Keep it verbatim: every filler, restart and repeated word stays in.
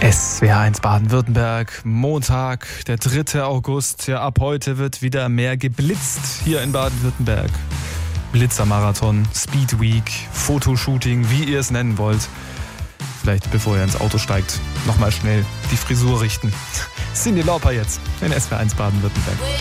S W R eins Baden-Württemberg, Montag, der dritte August. Ja, ab heute wird wieder mehr geblitzt hier in Baden-Württemberg. Blitzermarathon, Speed Week, Fotoshooting, wie ihr es nennen wollt. Vielleicht bevor ihr ins Auto steigt, nochmal schnell die Frisur richten. Cyndi Lauper jetzt in S W R eins Baden-Württemberg.